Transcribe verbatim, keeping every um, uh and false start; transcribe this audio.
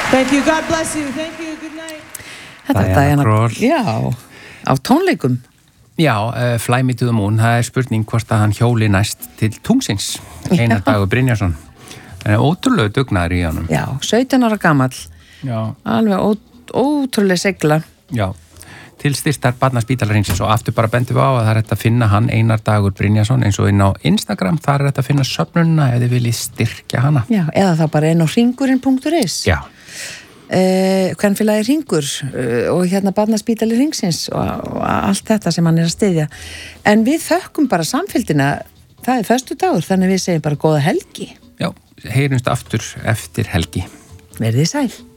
Thank you, God bless you, thank you, good night. Þetta er Diana Krall. Já, á tónleikum. Já, uh, Fly Me to the Moon, það er spurning hvort að hann hjóli næst til tungsins. Einar Dagur Brynjarsson. Það er ótrúlega dugnaður í honum. Já, sautján ára gamall. Já. Alveg ó, ótrúlega segla. Já, til styrktar Barnaspítalaringsins og aftur bara bendum við á að það er hægt að finna hann Einar Dagur Brynjarsson eins og inn á Instagram, þar er hægt að finna söfnununa ef þið viljið styrkja hana. Já, eða það bara inn á hringurinn punktur is. Já. Uh, Kvenfélagi Hringur uh, og hérna Barnaspítali Hringsins og, og allt þetta sem hann er að styðja. En við þökkum bara samfélgina, það er föstudagur, þannig við segjum bara góða helgi. Já, heyrumst aftur eftir helgi. Verðið sæl.